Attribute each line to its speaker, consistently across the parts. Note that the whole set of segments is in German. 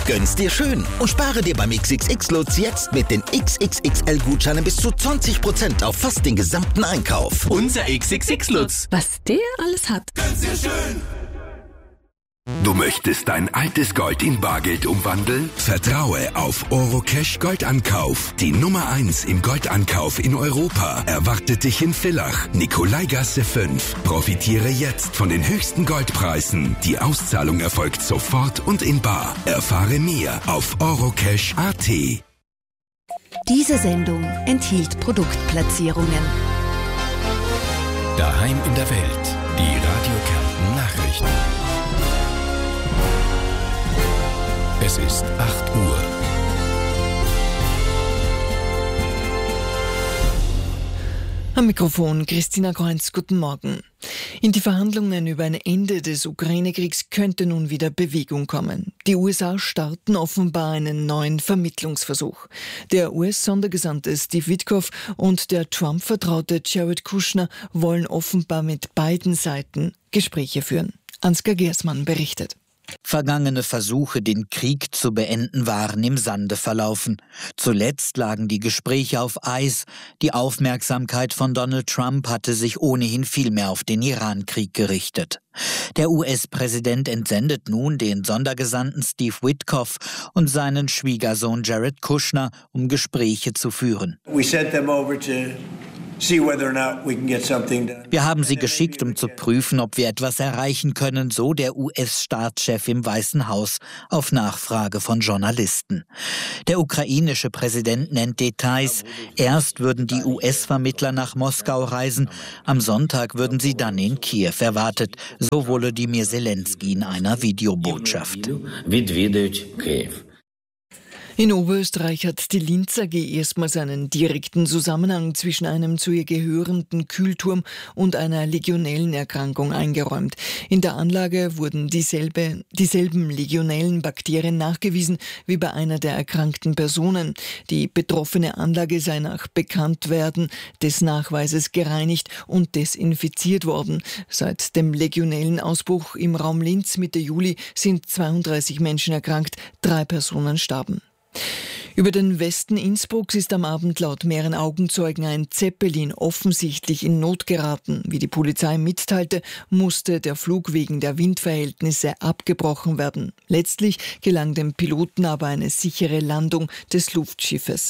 Speaker 1: Gönn's dir schön und spare dir beim XXX-Lutz jetzt mit den XXXL-Gutscheinen bis zu 20% auf fast den gesamten Einkauf.
Speaker 2: Unser XXX-Lutz.
Speaker 3: Was der alles hat.
Speaker 2: Gönn's dir schön.
Speaker 4: Du möchtest dein altes Gold in Bargeld umwandeln? Vertraue auf Orocash Goldankauf. Die Nummer 1 im Goldankauf in Europa erwartet dich in Villach, Nikolaigasse 5. Profitiere jetzt von den höchsten Goldpreisen. Die Auszahlung erfolgt sofort und in bar. Erfahre mehr auf orocash.at.
Speaker 3: Diese Sendung enthielt Produktplatzierungen.
Speaker 5: Daheim in der Welt. Die Radio Kärnten Nachrichten. Es ist 8 Uhr.
Speaker 6: Am Mikrofon Christina Kreuz, guten Morgen. In die Verhandlungen über ein Ende des Ukraine-Kriegs könnte nun wieder Bewegung kommen. Die USA starten offenbar einen neuen Vermittlungsversuch. Der US-Sondergesandte Steve Witkoff und der Trump-Vertraute Jared Kushner wollen offenbar mit beiden Seiten Gespräche führen. Ansgar Gersmann berichtet.
Speaker 7: Vergangene Versuche, den Krieg zu beenden, waren im Sande verlaufen. Zuletzt lagen die Gespräche auf Eis. Die Aufmerksamkeit von Donald Trump hatte sich ohnehin viel mehr auf den Iran-Krieg gerichtet. Der US-Präsident entsendet nun den Sondergesandten Steve Witkoff und seinen Schwiegersohn Jared Kushner, um Gespräche zu führen. Wir haben sie geschickt, um zu prüfen, ob wir etwas erreichen können, so der US-Staatschef im Weißen Haus auf Nachfrage von Journalisten. Der ukrainische Präsident nennt Details. Erst würden die US-Vermittler nach Moskau reisen, am Sonntag würden sie dann in Kiew erwartet, so Volodymyr Zelensky in einer Videobotschaft.
Speaker 6: In Oberösterreich hat die Linz AG erstmals einen direkten Zusammenhang zwischen einem zu ihr gehörenden Kühlturm und einer Legionellenerkrankung eingeräumt. In der Anlage wurden dieselben Legionellenbakterien nachgewiesen wie bei einer der erkrankten Personen. Die betroffene Anlage sei nach Bekanntwerden des Nachweises gereinigt und desinfiziert worden. Seit dem Legionellenausbruch im Raum Linz Mitte Juli sind 32 Menschen erkrankt, 3 Personen starben. Über den Westen Innsbrucks ist am Abend laut mehreren Augenzeugen ein Zeppelin offensichtlich in Not geraten. Wie die Polizei mitteilte, musste der Flug wegen der Windverhältnisse abgebrochen werden. Letztlich gelang dem Piloten aber eine sichere Landung des Luftschiffes.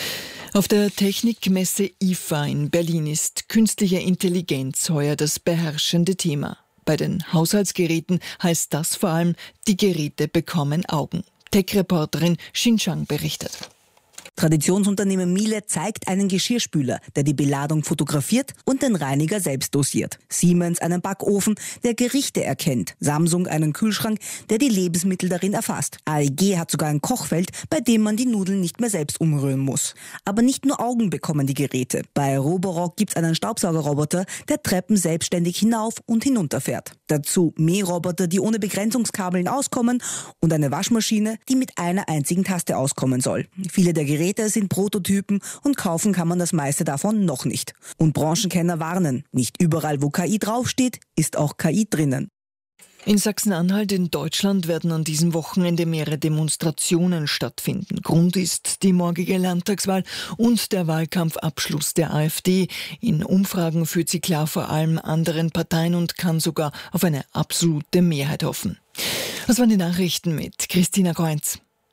Speaker 6: Auf der Technikmesse IFA in Berlin ist künstliche Intelligenz heuer das beherrschende Thema. Bei den Haushaltsgeräten heißt das vor allem, die Geräte bekommen Augen. Tech-Reporterin Xin Chang berichtet.
Speaker 8: Traditionsunternehmen Miele zeigt einen Geschirrspüler, der die Beladung fotografiert und den Reiniger selbst dosiert. Siemens einen Backofen, der Gerichte erkennt. Samsung einen Kühlschrank, der die Lebensmittel darin erfasst. AEG hat sogar ein Kochfeld, bei dem man die Nudeln nicht mehr selbst umrühren muss. Aber nicht nur Augen bekommen die Geräte. Bei Roborock gibt's einen Staubsaugerroboter, der Treppen selbstständig hinauf und hinunter fährt. Dazu Mähroboter, die ohne Begrenzungskabeln auskommen und eine Waschmaschine, die mit einer einzigen Taste auskommen soll. Viele der Geräte sind Prototypen und kaufen kann man das meiste davon noch nicht. Und Branchenkenner warnen, nicht überall, wo KI draufsteht, ist auch KI drinnen.
Speaker 6: In Sachsen-Anhalt in Deutschland werden an diesem Wochenende mehrere Demonstrationen stattfinden. Grund ist die morgige Landtagswahl und der Wahlkampfabschluss der AfD. In Umfragen führt sie klar vor allem anderen Parteien und kann sogar auf eine absolute Mehrheit hoffen. Das waren die Nachrichten mit Christina Kreuz.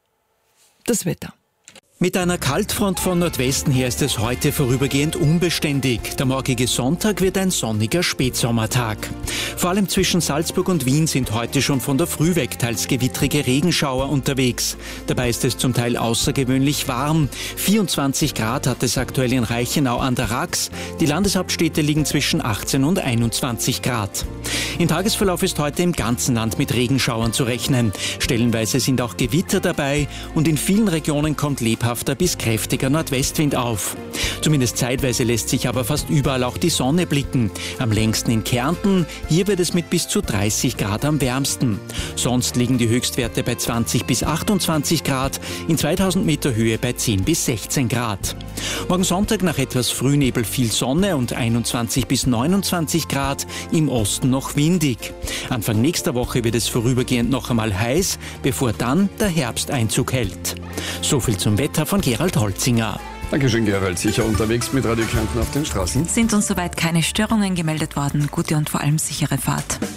Speaker 6: Das Wetter.
Speaker 9: Mit einer Kaltfront von Nordwesten her ist es heute vorübergehend unbeständig. Der morgige Sonntag wird ein sonniger Spätsommertag. Vor allem zwischen Salzburg und Wien sind heute schon von der Früh weg teils gewittrige Regenschauer unterwegs. Dabei ist es zum Teil außergewöhnlich warm. 24 Grad hat es aktuell in Reichenau an der Rax. Die Landeshauptstädte liegen zwischen 18 und 21 Grad. Im Tagesverlauf ist heute im ganzen Land mit Regenschauern zu rechnen. Stellenweise sind auch Gewitter dabei und in vielen Regionen kommt lebhafte lebhafter bis kräftiger Nordwestwind auf. Zumindest zeitweise lässt sich aber fast überall auch die Sonne blicken. Am längsten in Kärnten, hier wird es mit bis zu 30 Grad am wärmsten. Sonst liegen die Höchstwerte bei 20 bis 28 Grad, in 2000 Meter Höhe bei 10 bis 16 Grad. Morgen Sonntag nach etwas Frühnebel viel Sonne und 21 bis 29 Grad, im Osten noch windig. Anfang nächster Woche wird es vorübergehend noch einmal heiß, bevor dann der Herbst Einzug hält. So viel zum Wetter von Gerald Holzinger.
Speaker 10: Dankeschön, Gerald. Sicher unterwegs mit Radio Kärnten auf den Straßen?
Speaker 11: Sind uns soweit keine Störungen gemeldet worden. Gute und vor allem sichere Fahrt.